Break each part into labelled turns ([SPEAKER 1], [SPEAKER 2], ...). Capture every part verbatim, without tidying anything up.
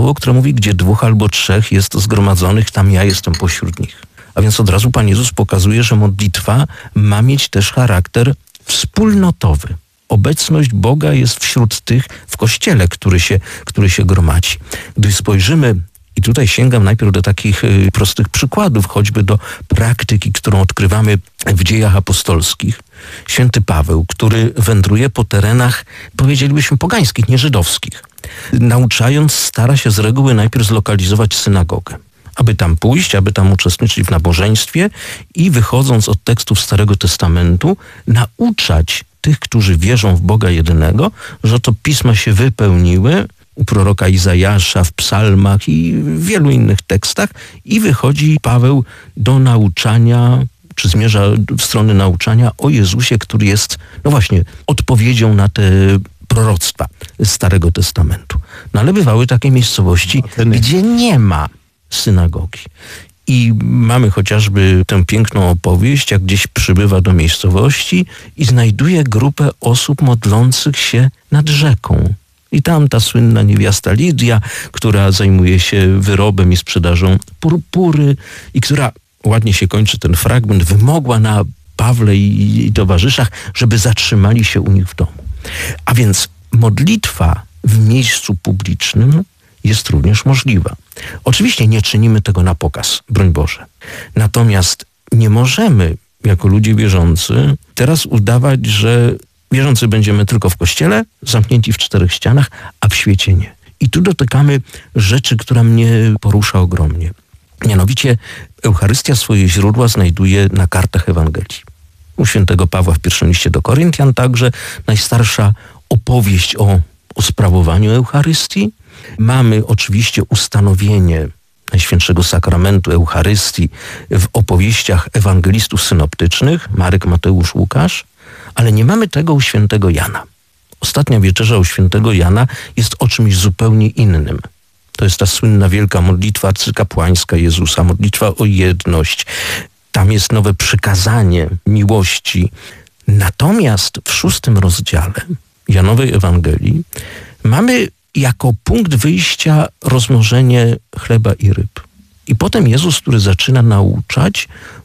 [SPEAKER 1] słowo, które mówi, gdzie dwóch albo trzech jest zgromadzonych, tam ja jestem pośród nich. A więc od razu Pan Jezus pokazuje, że modlitwa ma mieć też charakter wspólnotowy. Obecność Boga jest wśród tych w Kościele, który się, który się gromadzi. Gdy spojrzymy, i tutaj sięgam najpierw do takich y, prostych przykładów, choćby do praktyki, którą odkrywamy w Dziejach Apostolskich. Święty Paweł, który wędruje po terenach, powiedzielibyśmy, pogańskich, nieżydowskich. Nauczając, stara się z reguły najpierw zlokalizować synagogę, aby tam pójść, aby tam uczestniczyć w nabożeństwie i wychodząc od tekstów Starego Testamentu, nauczać tych, którzy wierzą w Boga jedynego, że to pisma się wypełniły u proroka Izajasza, w psalmach i w wielu innych tekstach i wychodzi Paweł do nauczania, czy zmierza w stronę nauczania o Jezusie, który jest, no właśnie, odpowiedzią na te proroctwa Starego Testamentu. No ale bywały takie miejscowości, gdzie nie ma synagogi. I mamy chociażby tę piękną opowieść, jak gdzieś przybywa do miejscowości i znajduje grupę osób modlących się nad rzeką. I tam ta słynna niewiasta Lidia, która zajmuje się wyrobem i sprzedażą purpury i która, ładnie się kończy ten fragment, wymogła na Pawle i, i towarzyszach, żeby zatrzymali się u nich w domu. A więc modlitwa w miejscu publicznym jest również możliwa. Oczywiście nie czynimy tego na pokaz, broń Boże. Natomiast nie możemy, jako ludzie wierzący, teraz udawać, że wierzący będziemy tylko w kościele, zamknięci w czterech ścianach, a w świecie nie. I tu dotykamy rzeczy, która mnie porusza ogromnie. Mianowicie Eucharystia swoje źródła znajduje na kartach Ewangelii. U świętego Pawła w pierwszym liście do Koryntian także najstarsza opowieść o, o sprawowaniu Eucharystii. Mamy oczywiście ustanowienie Najświętszego Sakramentu Eucharystii w opowieściach ewangelistów synoptycznych, Marek, Mateusz, Łukasz, ale nie mamy tego u świętego Jana. Ostatnia wieczerza u świętego Jana jest o czymś zupełnie innym. To jest ta słynna wielka modlitwa arcykapłańska Jezusa, modlitwa o jedność. Tam jest nowe przykazanie miłości. Natomiast w szóstym rozdziale Janowej Ewangelii mamy jako punkt wyjścia rozmnożenie chleba i ryb. I potem Jezus, który zaczyna nauczać,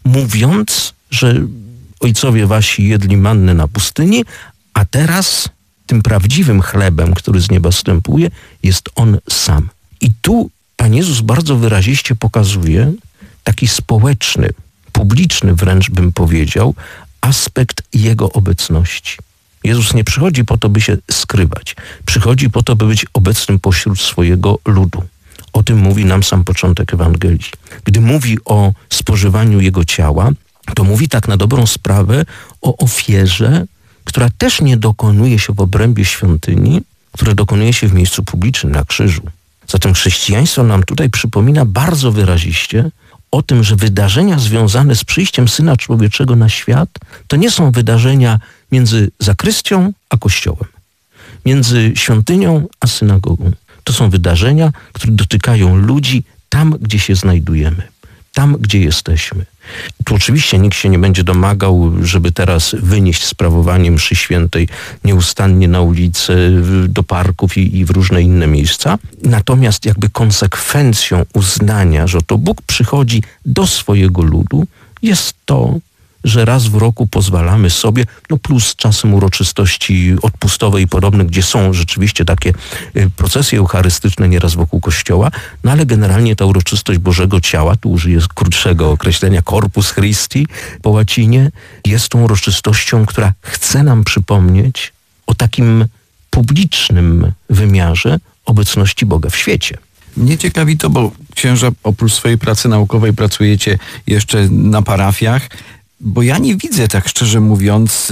[SPEAKER 1] mówiąc, że ojcowie wasi jedli mannę na pustyni, a teraz tym prawdziwym chlebem, który z nieba zstępuje, jest On sam. I tu Pan Jezus bardzo wyraziście pokazuje taki społeczny, publiczny wręcz bym powiedział, aspekt Jego obecności. Jezus nie przychodzi po to, by się skrywać. Przychodzi po to, by być obecnym pośród swojego ludu. O tym mówi nam sam początek Ewangelii. Gdy mówi o spożywaniu Jego ciała, to mówi tak na dobrą sprawę o ofierze, która też nie dokonuje się w obrębie świątyni, która dokonuje się w miejscu publicznym, na krzyżu. Zatem chrześcijaństwo nam tutaj przypomina bardzo wyraziście o tym, że wydarzenia związane z przyjściem Syna Człowieczego na świat to nie są wydarzenia między zakrystią a kościołem, między świątynią a synagogą. To są wydarzenia, które dotykają ludzi tam, gdzie się znajdujemy, tam, gdzie jesteśmy. Tu oczywiście nikt się nie będzie domagał, żeby teraz wynieść sprawowanie mszy świętej nieustannie na ulicy, do parków i, i w różne inne miejsca. Natomiast jakby konsekwencją uznania, że to Bóg przychodzi do swojego ludu, jest to, że raz w roku pozwalamy sobie, no plus czasem uroczystości odpustowe i podobne, gdzie są rzeczywiście takie procesje eucharystyczne nieraz wokół kościoła, no ale generalnie ta uroczystość Bożego Ciała, tu użyję krótszego określenia Corpus Christi po łacinie, jest tą uroczystością, która chce nam przypomnieć o takim publicznym wymiarze obecności Boga w świecie.
[SPEAKER 2] Mnie ciekawi to, bo księża oprócz swojej pracy naukowej pracujecie jeszcze na parafiach, bo ja nie widzę, tak szczerze mówiąc,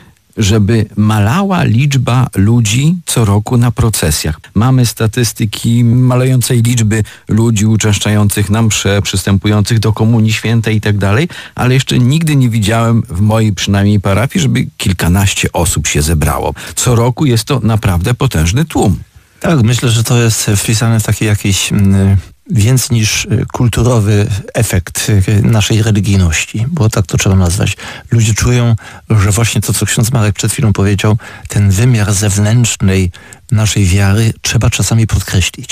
[SPEAKER 2] żeby malała liczba ludzi co roku na procesjach. Mamy statystyki malejącej liczby ludzi uczęszczających na msze, przystępujących do Komunii Świętej i tak dalej, ale jeszcze nigdy nie widziałem w mojej przynajmniej parafii, żeby kilkanaście osób się zebrało. Co roku jest to naprawdę potężny tłum.
[SPEAKER 3] Tak, myślę, że to jest wpisane w taki jakiś mm, więcej niż kulturowy efekt naszej religijności, bo tak to trzeba nazwać. Ludzie czują, że właśnie to, co ksiądz Marek przed chwilą powiedział, ten wymiar zewnętrznej naszej wiary trzeba czasami podkreślić.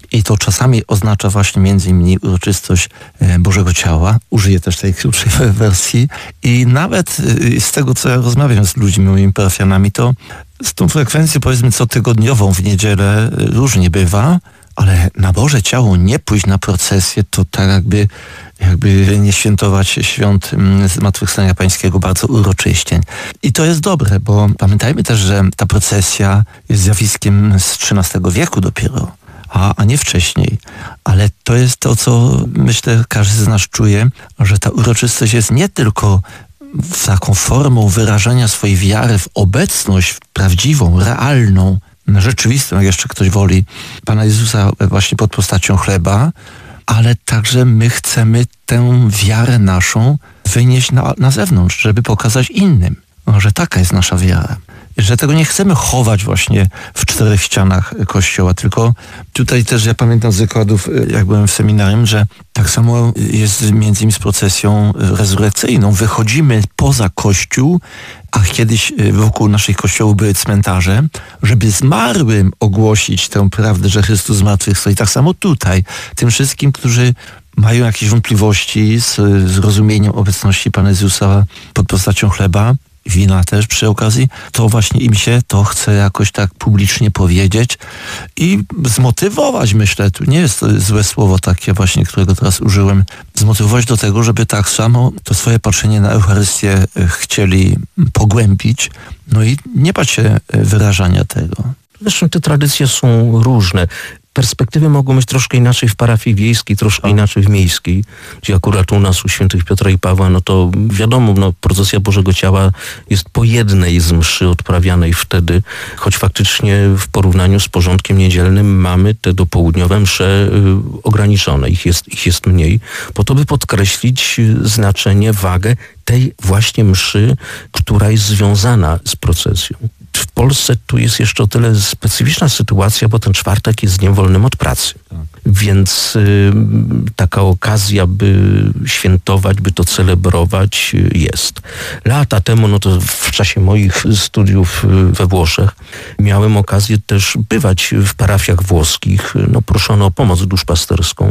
[SPEAKER 3] I to czasami oznacza właśnie między innymi uroczystość Bożego Ciała. Użyję też tej krótszej wersji. I nawet z tego, co ja rozmawiam z ludźmi, moimi parafianami, to z tą frekwencją, powiedzmy, cotygodniową w niedzielę różnie bywa, ale na Boże Ciało nie pójść na procesję, to tak jakby, jakby nie świętować świąt Zmartwychwstania Pańskiego bardzo uroczyście. I to jest dobre, bo pamiętajmy też, że ta procesja jest zjawiskiem z trzynastego wieku dopiero, a, a nie wcześniej. Ale to jest to, co myślę każdy z nas czuje, że ta uroczystość jest nie tylko w taką formą wyrażania swojej wiary w obecność prawdziwą, realną, rzeczywistą, jak jeszcze ktoś woli, Pana Jezusa właśnie pod postacią chleba, ale także my chcemy tę wiarę naszą wynieść na, na zewnątrz, żeby pokazać innym, że taka jest nasza wiara. Że tego nie chcemy chować właśnie w czterech ścianach Kościoła, tylko tutaj też ja pamiętam z wykładów, jak byłem w seminarium, że tak samo jest między innymi z procesją rezurekcyjną. Wychodzimy poza Kościół, a kiedyś wokół naszych kościołów były cmentarze, żeby zmarłym ogłosić tę prawdę, że Chrystus zmartwychwstał. I tak samo tutaj, tym wszystkim, którzy mają jakieś wątpliwości z zrozumieniem obecności Pana Jezusa pod postacią chleba, wina też przy okazji, to właśnie im się to chce jakoś tak publicznie powiedzieć i zmotywować, myślę, tu nie jest to złe słowo takie właśnie, którego teraz użyłem, zmotywować do tego, żeby tak samo to swoje patrzenie na Eucharystię chcieli pogłębić, no i nie bać się wyrażania tego.
[SPEAKER 1] Zresztą te tradycje są różne. Perspektywy mogą być troszkę inaczej w parafii wiejskiej, troszkę inaczej w miejskiej, gdzie akurat u nas, u świętych Piotra i Pawła, no to wiadomo, no, procesja Bożego Ciała jest po jednej z mszy odprawianej wtedy, choć faktycznie w porównaniu z porządkiem niedzielnym mamy te dopołudniowe msze y, ograniczone, ich jest, ich jest mniej, po to by podkreślić znaczenie, wagę tej właśnie mszy, która jest związana z procesją. W Polsce tu jest jeszcze o tyle specyficzna sytuacja, bo ten czwartek jest dniem wolnym od pracy. Tak. Więc y, taka okazja, by świętować, by to celebrować y, jest. Lata temu, no to w czasie moich studiów y, we Włoszech, miałem okazję też bywać w parafiach włoskich. No, proszono o pomoc duszpasterską.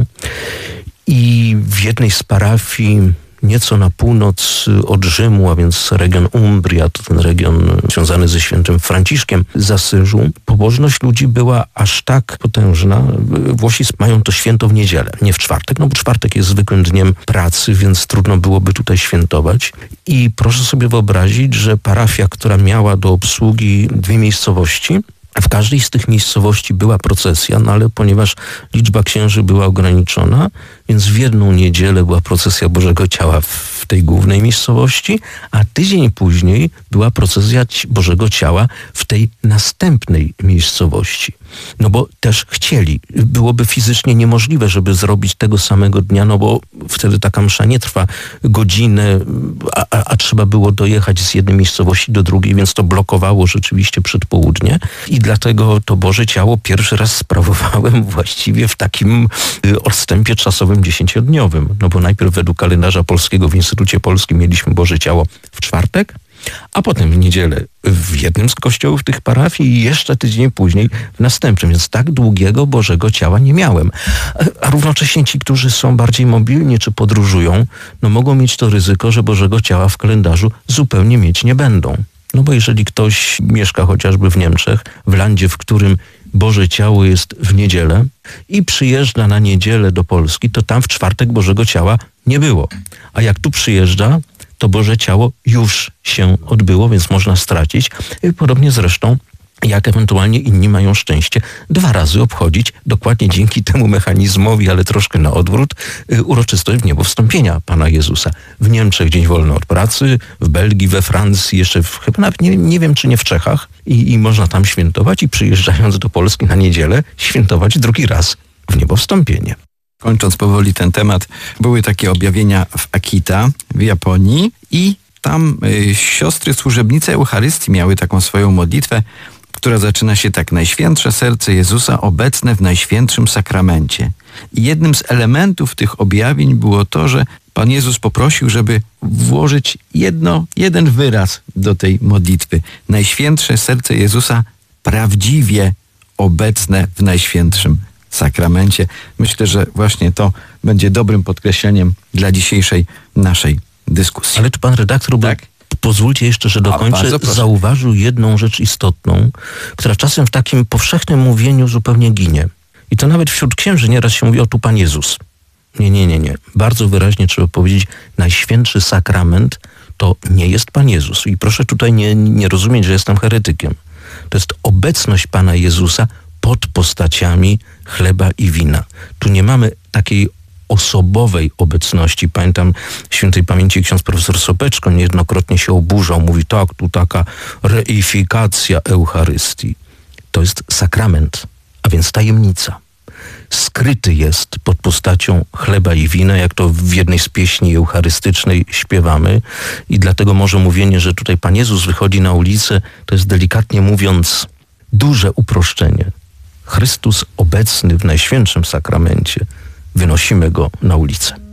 [SPEAKER 1] I w jednej z parafii nieco na północ od Rzymu, a więc region Umbria, to ten region związany ze świętym Franciszkiem z Asyżu, pobożność ludzi była aż tak potężna. Włosi mają to święto w niedzielę, nie w czwartek, no bo czwartek jest zwykłym dniem pracy, więc trudno byłoby tutaj świętować. I proszę sobie wyobrazić, że parafia, która miała do obsługi dwie miejscowości, w każdej z tych miejscowości była procesja, no ale ponieważ liczba księży była ograniczona, więc w jedną niedzielę była procesja Bożego Ciała w tej głównej miejscowości, a tydzień później była procesja Bożego Ciała w tej następnej miejscowości. No bo też chcieli. Byłoby fizycznie niemożliwe, żeby zrobić tego samego dnia, no bo wtedy taka msza nie trwa godzinę, a, a, a trzeba było dojechać z jednej miejscowości do drugiej, więc to blokowało rzeczywiście przedpołudnie i dlatego to Boże Ciało pierwszy raz sprawowałem właściwie w takim odstępie czasowym dziesięciodniowym. No bo najpierw według kalendarza polskiego w Instytucie Polskim mieliśmy Boże Ciało w czwartek, a potem w niedzielę w jednym z kościołów tych parafii i jeszcze tydzień później w następnym. Więc tak długiego Bożego Ciała nie miałem. A równocześnie ci, którzy są bardziej mobilni czy podróżują, no mogą mieć to ryzyko, że Bożego Ciała w kalendarzu zupełnie mieć nie będą. No bo jeżeli ktoś mieszka chociażby w Niemczech, w landzie, w którym Boże Ciało jest w niedzielę i przyjeżdża na niedzielę do Polski, to tam w czwartek Bożego Ciała nie było. A jak tu przyjeżdża, to Boże Ciało już się odbyło, więc można stracić. Podobnie zresztą, jak ewentualnie inni mają szczęście dwa razy obchodzić, dokładnie dzięki temu mechanizmowi, ale troszkę na odwrót, uroczystość wniebowstąpienia Pana Jezusa. W Niemczech dzień wolny od pracy, w Belgii, we Francji, jeszcze w, chyba nawet nie, nie wiem, czy nie w Czechach i, i można tam świętować i przyjeżdżając do Polski na niedzielę świętować drugi raz wniebowstąpienie.
[SPEAKER 2] Kończąc powoli ten temat, były takie objawienia w Akita w Japonii i tam y, siostry służebnice Eucharystii miały taką swoją modlitwę, która zaczyna się tak: Najświętsze Serce Jezusa obecne w Najświętszym Sakramencie. I jednym z elementów tych objawień było to, że Pan Jezus poprosił, żeby włożyć jedno, jeden wyraz do tej modlitwy. Najświętsze Serce Jezusa prawdziwie obecne w Najświętszym sakramencie. Myślę, że właśnie to będzie dobrym podkreśleniem dla dzisiejszej naszej dyskusji.
[SPEAKER 1] Ale czy pan redaktor,
[SPEAKER 2] tak?
[SPEAKER 1] Pozwólcie jeszcze, że dokończę, zauważył jedną rzecz istotną, która czasem w takim powszechnym mówieniu zupełnie ginie. I to nawet wśród księży nieraz się mówi, o tu Pan Jezus. Nie, nie, nie, nie. Bardzo wyraźnie trzeba powiedzieć, najświętszy sakrament to nie jest Pan Jezus. I proszę tutaj nie, nie rozumieć, że jestem heretykiem. To jest obecność Pana Jezusa pod postaciami chleba i wina. Tu nie mamy takiej osobowej obecności. Pamiętam świętej pamięci ksiądz profesor Sopeczko niejednokrotnie się oburzał. Mówi, tak, tu taka reifikacja Eucharystii. To jest sakrament, a więc tajemnica. Skryty jest pod postacią chleba i wina, jak to w jednej z pieśni eucharystycznej śpiewamy. I dlatego może mówienie, że tutaj Pan Jezus wychodzi na ulicę, to jest delikatnie mówiąc duże uproszczenie. Chrystus obecny w Najświętszym Sakramencie. Wynosimy go na ulicę.